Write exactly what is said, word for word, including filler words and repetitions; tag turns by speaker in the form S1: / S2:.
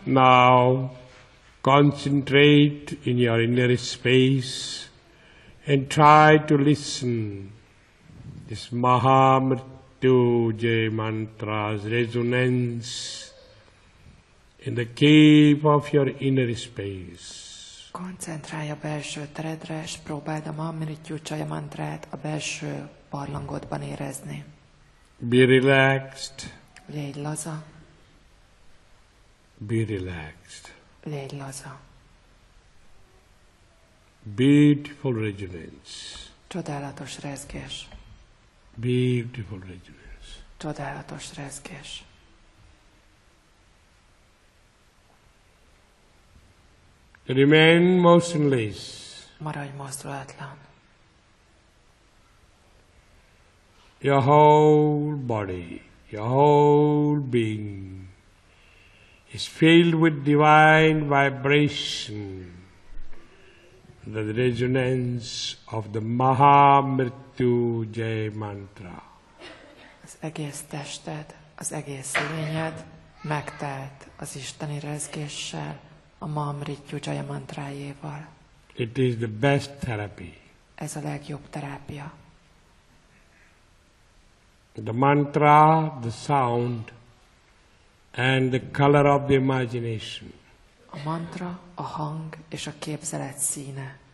S1: Now concentrate in your inner space and try to listen this Mahamrityunjaya mantra's resonance in the cave of your inner space.
S2: Koncentrálj a belső teredre, és próbáld a Mahamrityunjaya mantrát a belső barlangodban érezni.
S1: Be relaxed.
S2: Légy laza.
S1: Be relaxed.
S2: Légy laza.
S1: Beautiful resonance.
S2: Csodálatos rezgés.
S1: Beautiful resonance.
S2: Csodálatos rezgés.
S1: Remain motionless.
S2: Maradj mozdulatlan.
S1: Your whole body, your whole being is filled with divine vibration, the resonance of the Mahamrityunjaya mantra.
S2: Az egész tested, az egész lényed megtelt az isteni rezgéssel, a Mahamrityunjaya mantrájéval.
S1: It is the best therapy.
S2: Ez a legjobb terápia.
S1: The mantra, the sound, and the color of the imagination.
S2: A mantra, a hang és a képzelet színe.